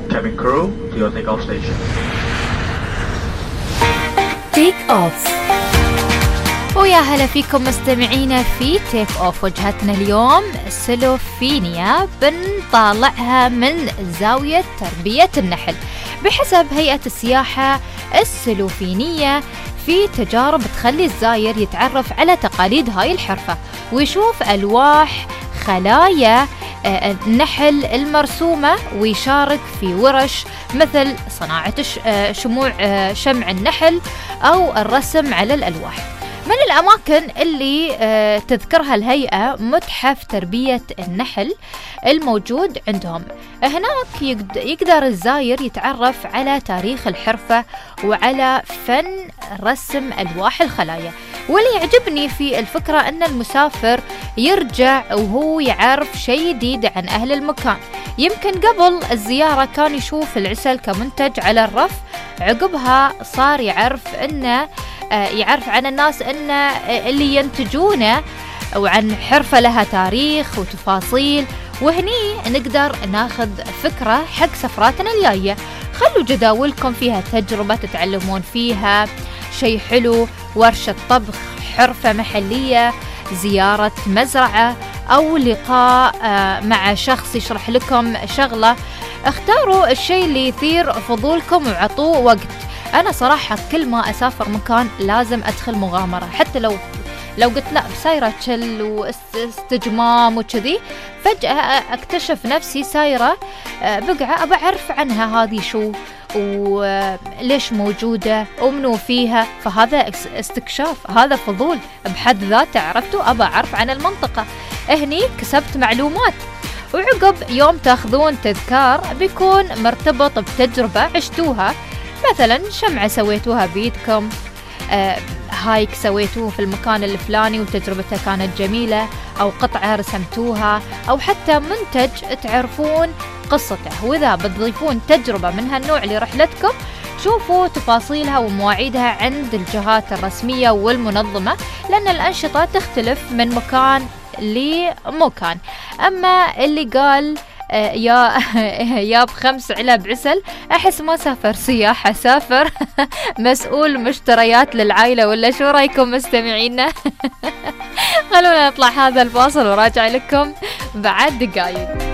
Cabin crew to your takeoff station. تيك أوف. ويا هلا فيكم مستمعينا في تيك أوف. وجهتنا اليوم سلوفينيا، بنطالعها من زاوية تربية النحل. بحسب هيئة السياحة السلوفينية، في تجارب تخلي الزاير يتعرف على تقاليد هاي الحرفة ويشوف ألواح خلايا النحل المرسومة، ويشارك في ورش مثل صناعة شمع النحل أو الرسم على الألواح. من الأماكن اللي تذكرها الهيئة متحف تربية النحل الموجود عندهم. هناك يقدر الزاير يتعرف على تاريخ الحرفة وعلى فن رسم ألواح الخلايا. واللي يعجبني في الفكرة أن المسافر يرجع وهو يعرف شيء جديد عن أهل المكان. يمكن قبل الزيارة كان يشوف العسل كمنتج على الرف، عقبها صار يعرف عن الناس أن اللي ينتجونه وعن حرفة لها تاريخ وتفاصيل. وهني نقدر ناخذ فكرة حق سفراتنا الجاية. خلوا جداولكم فيها تجربة تتعلمون فيها شيء حلو، ورشة طبخ، حرفة محلية، زيارة مزرعة، أو لقاء مع شخص يشرح لكم شغلة. اختاروا الشيء اللي يثير فضولكم وعطوه وقت. أنا صراحة كل ما أسافر مكان لازم أدخل مغامرة، حتى لو قلت لا سايرة تشل واستجمام وكذي، فجأة أكتشف نفسي سايرة بقعة أبى أعرف عنها هذه شو وليش موجودة ومنو فيها. فهذا استكشاف، هذا فضول بحد ذاته. عرفتوا؟ أبى أعرف عن المنطقة. هني كسبت معلومات. وعقب يوم تاخذون تذكار بيكون مرتبط بتجربة عشتوها، مثلا شمعة سويتوها بيدكم، هايك سويتوه في المكان الفلاني وتجربتها كانت جميلة، أو قطعة رسمتوها، أو حتى منتج تعرفون قصته. وإذا بتضيفون تجربة من هالنوع لرحلتكم، شوفوا تفاصيلها ومواعيدها عند الجهات الرسمية والمنظمة، لأن الأنشطة تختلف من مكان لمكان. أما اللي قال يا ب5 علب عسل، أحس ما سافر سياحة، سافر مسؤول مشتريات للعائلة. ولا شو رأيكم مستمعينا؟ خلونا نطلع هذا الفاصل وراجع لكم بعد دقايق.